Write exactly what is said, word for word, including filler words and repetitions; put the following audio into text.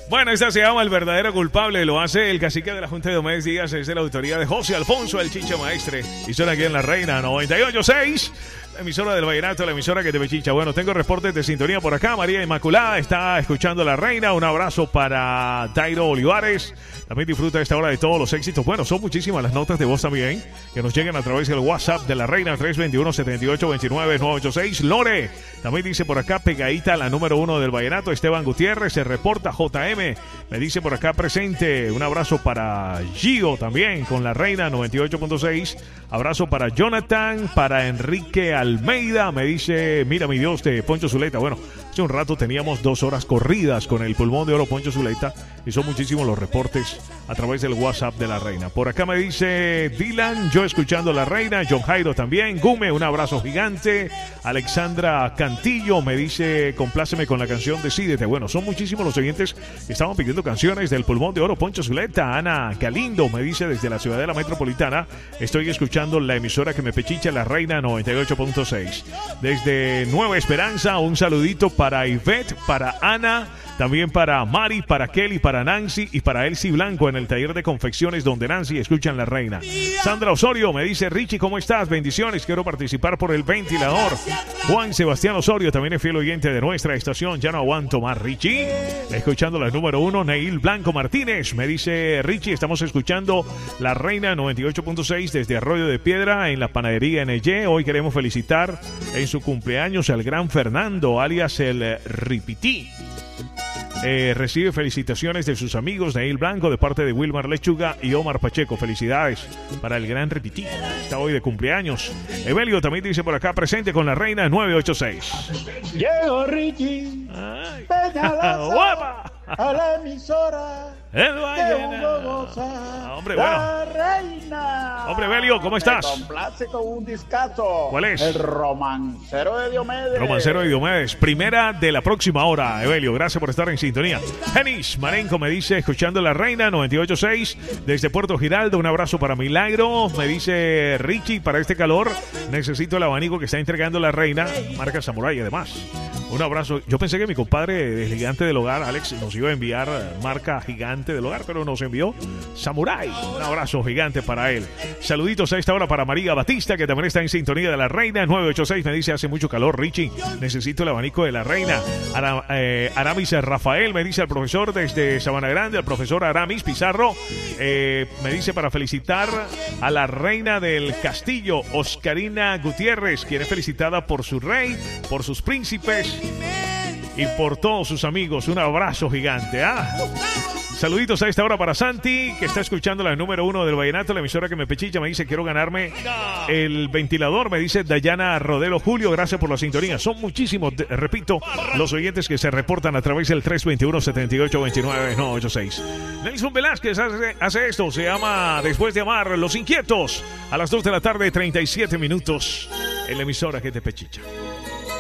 Bueno, esta se llama El Verdadero Culpable. Lo hace el cacique de la Junta de Diomedes Díaz. Es de la autoría de José Alfonso, el Chicha Maestre. Y son aquí en La Reina noventa y ocho punto seis. La emisora del Vallenato, la emisora que te pechicha. Bueno, tengo reportes de sintonía por acá. María Inmaculada está escuchando La Reina. Un abrazo para Dairo Olivares. También disfruta esta hora de todos los éxitos. Bueno, son muchísimas las notas de voz también que nos llegan a través del WhatsApp de La Reina, tres dos uno, siete ocho dos nueve, nueve ocho seis. Lore también dice por acá, pegadita la número uno del Vallenato. Esteban Gutiérrez se reporta. J M me dice por acá presente. Un abrazo para Gio también con La Reina noventa y ocho punto seis. Abrazo para Jonathan, para Enrique Almeida. Me dice, mira mi Dios, de Poncho Zuleta. Bueno, hace un rato teníamos dos horas corridas con el pulmón de oro Poncho Zuleta y son muchísimos los reportes a través del WhatsApp de La Reina. Por acá me dice Dylan, yo escuchando La Reina. John Jairo también. Gume, un abrazo gigante. Alexandra Cantillo me dice, compláceme con la canción Decídete. Bueno, son muchísimos los oyentes que estaban pidiendo canciones del pulmón de oro Poncho Zuleta. Ana Galindo me dice desde la ciudad de la metropolitana, estoy escuchando la emisora que me pechicha, La Reina noventa y ocho punto seis. Desde Nueva Esperanza, un saludito para Ivette, para Ana, también para Mari, para Kelly, para Nancy y para Elsie Blanco en el taller de confecciones donde Nancy escuchan La Reina. Sandra Osorio me dice, Richie, ¿cómo estás? Bendiciones, quiero participar por el ventilador. Juan Sebastián Osorio también es fiel oyente de nuestra estación, ya no aguanto más, Richie. Escuchando la número uno, Neil Blanco Martínez me dice, Richie, estamos escuchando La Reina noventa y ocho punto seis desde Arroyo de Piedra en la panadería N Y. Hoy queremos felicitar en su cumpleaños al gran Fernando, alias el Ripití. Eh, recibe felicitaciones de sus amigos Neil Blanco de parte de Wilmar Lechuga y Omar Pacheco. Felicidades para el gran Repití. Está hoy de cumpleaños. Evelio también dice por acá, presente con La Reina nueve ocho seis. Llegó Richie. Ay. Ven a la ¡Guapa! a la emisora. El Vallenato. Hombre, bueno. La Reina. Hombre, Evelio, ¿cómo estás? Me complace con un discazo. ¿Cuál es? El Romancero de Diomedes. Romancero de Diomedes. Primera de la próxima hora, Evelio. Gracias por estar en sintonía. Genis Marenco me dice, escuchando La Reina noventa y ocho punto seis desde Puerto Giraldo. Un abrazo para Milagro. Me dice Richie, para este calor necesito el abanico que está entregando La Reina. Marca Samurai, además. Un abrazo. Yo pensé que mi compadre, el gigante del hogar, Alex, nos iba a enviar marca gigante del hogar, pero nos envió Samurai. Un abrazo gigante para él. Saluditos a esta hora para María Batista, que también está en sintonía de La Reina nueve ocho seis. Me dice, hace mucho calor, Richie. Necesito el abanico de La Reina. Ara, eh, Aramis Rafael me dice al profesor desde Sabana Grande, al profesor Aramis Pizarro. Eh, me dice para felicitar a la reina del castillo, Oscarina Gutiérrez, quien es felicitada por su rey, por sus príncipes y por todos sus amigos. Un abrazo gigante, ¿ah? Saluditos a esta hora para Santi, que está escuchando la número uno del Vallenato, la emisora que me pechicha. Me dice, quiero ganarme el ventilador. Me dice Dayana Rodelo Julio, gracias por la sintonía. Son muchísimos, de, repito, los oyentes que se reportan a través del tres dos uno, siete ocho dos nueve, nueve ocho seis. Nelson Velázquez hace, hace esto, se llama Después de Amar, Los Inquietos, a las dos de la tarde, treinta y siete minutos, en la emisora que te pechicha.